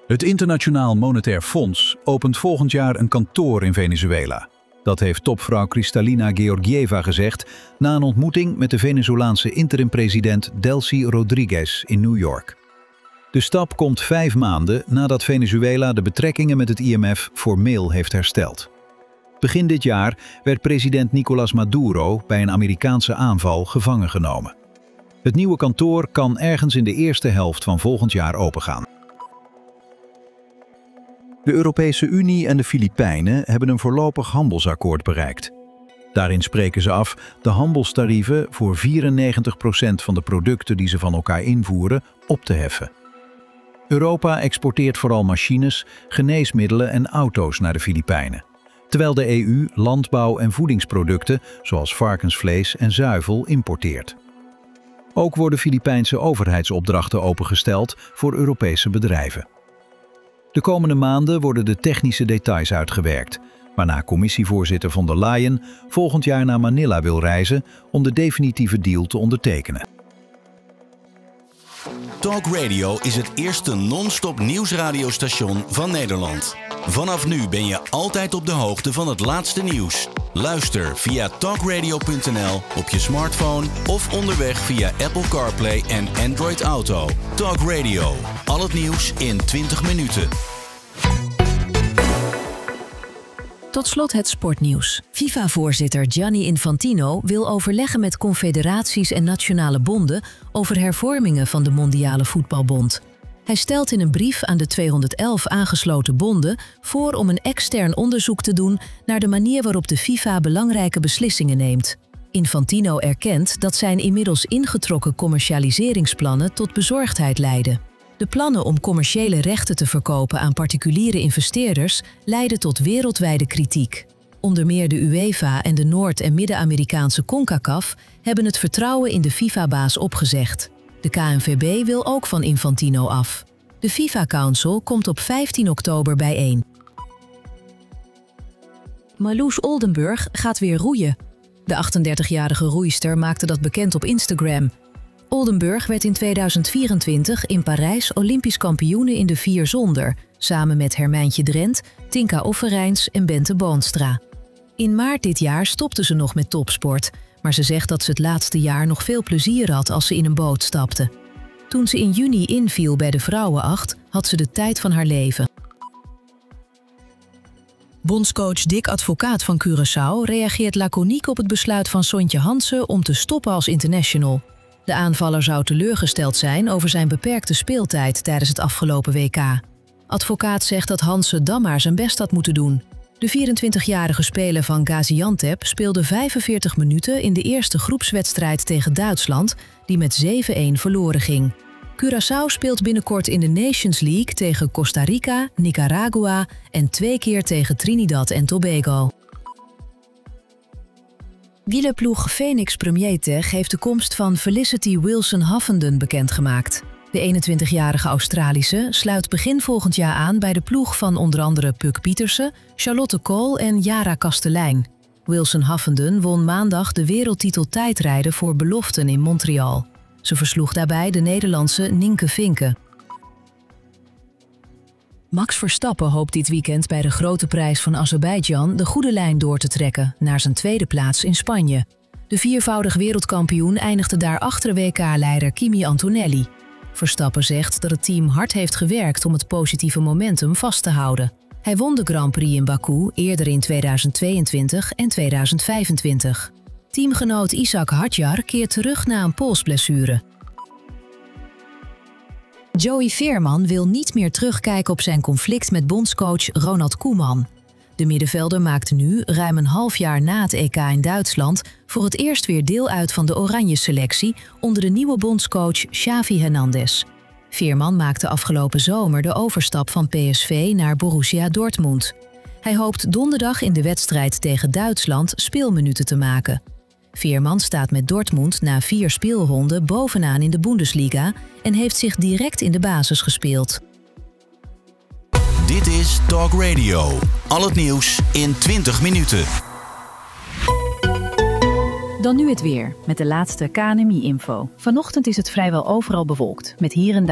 Het Internationaal Monetair Fonds opent volgend jaar een kantoor in Venezuela. Dat heeft topvrouw Kristalina Georgieva gezegd na een ontmoeting met de Venezolaanse interim-president Delcy Rodriguez in New York. De stap komt 5 maanden nadat Venezuela de betrekkingen met het IMF formeel heeft hersteld. Begin dit jaar werd president Nicolás Maduro bij een Amerikaanse aanval gevangen genomen. Het nieuwe kantoor kan ergens in de eerste helft van volgend jaar opengaan. De Europese Unie en de Filipijnen hebben een voorlopig handelsakkoord bereikt. Daarin spreken ze af de handelstarieven voor 94% van de producten die ze van elkaar invoeren op te heffen. Europa exporteert vooral machines, geneesmiddelen en auto's naar de Filipijnen, terwijl de EU landbouw- en voedingsproducten zoals varkensvlees en zuivel importeert. Ook worden Filipijnse overheidsopdrachten opengesteld voor Europese bedrijven. De komende maanden worden de technische details uitgewerkt, waarna commissievoorzitter von der Leyen volgend jaar naar Manila wil reizen om de definitieve deal te ondertekenen. Talk Radio is het eerste non-stop nieuwsradiostation van Nederland. Vanaf nu ben je altijd op de hoogte van het laatste nieuws. Luister via talkradio.nl op je smartphone of onderweg via Apple CarPlay en Android Auto. Talk Radio. Al het nieuws in 20 minuten. Tot slot het sportnieuws. FIFA-voorzitter Gianni Infantino wil overleggen met confederaties en nationale bonden over hervormingen van de Mondiale Voetbalbond. Hij stelt in een brief aan de 211 aangesloten bonden voor om een extern onderzoek te doen naar de manier waarop de FIFA belangrijke beslissingen neemt. Infantino erkent dat zijn inmiddels ingetrokken commercialiseringsplannen tot bezorgdheid leiden. De plannen om commerciële rechten te verkopen aan particuliere investeerders leiden tot wereldwijde kritiek. Onder meer de UEFA en de Noord- en Midden-Amerikaanse CONCACAF hebben het vertrouwen in de FIFA-baas opgezegd. De KNVB wil ook van Infantino af. De FIFA Council komt op 15 oktober bijeen. Marloes Oldenburg gaat weer roeien. De 38-jarige roeister maakte dat bekend op Instagram. Oldenburg werd in 2024 in Parijs Olympisch kampioene in de 4 zonder, samen met Hermijntje Drent, Tinka Offerijns en Bente Boonstra. In maart dit jaar stopte ze nog met topsport, maar ze zegt dat ze het laatste jaar nog veel plezier had als ze in een boot stapte. Toen ze in juni inviel bij de vrouwenacht, had ze de tijd van haar leven. Bondscoach Dick Advocaat van Curaçao reageert laconiek op het besluit van Sontje Hansen om te stoppen als international. De aanvaller zou teleurgesteld zijn over zijn beperkte speeltijd tijdens het afgelopen WK. Advocaat zegt dat Hansen dan maar zijn best had moeten doen. De 24-jarige speler van Gaziantep speelde 45 minuten in de eerste groepswedstrijd tegen Duitsland, die met 7-1 verloren ging. Curaçao speelt binnenkort in de Nations League tegen Costa Rica, Nicaragua en 2 keer tegen Trinidad en Tobago. Wielerploeg Phoenix Premier Tech heeft de komst van Felicity Wilson-Huffenden bekendgemaakt. De 21-jarige Australische sluit begin volgend jaar aan bij de ploeg van onder andere Puk Pietersen, Charlotte Kool en Yara Kastelein. Wilson-Huffenden won maandag de wereldtitel tijdrijden voor beloften in Montreal. Ze versloeg daarbij de Nederlandse Nienke Vinke. Max Verstappen hoopt dit weekend bij de Grote Prijs van Azerbeidzjan de goede lijn door te trekken naar zijn tweede plaats in Spanje. De 4-voudig wereldkampioen eindigde daar achter WK-leider Kimi Antonelli. Verstappen zegt dat het team hard heeft gewerkt om het positieve momentum vast te houden. Hij won de Grand Prix in Baku eerder in 2022 en 2025. Teamgenoot Ishak Hadjar keert terug na een polsblessure. Joey Veerman wil niet meer terugkijken op zijn conflict met bondscoach Ronald Koeman. De middenvelder maakt nu, ruim een half jaar na het EK in Duitsland, voor het eerst weer deel uit van de oranje selectie onder de nieuwe bondscoach Xavi Hernandez. Veerman maakte afgelopen zomer de overstap van PSV naar Borussia Dortmund. Hij hoopt donderdag in de wedstrijd tegen Duitsland speelminuten te maken. Veerman staat met Dortmund na 4 speelronden bovenaan in de Bundesliga en heeft zich direct in de basis gespeeld. Dit is Talk Radio. Al het nieuws in 20 minuten. Dan nu het weer, met de laatste KNMI-info. Vanochtend is het vrijwel overal bewolkt, met hier en daar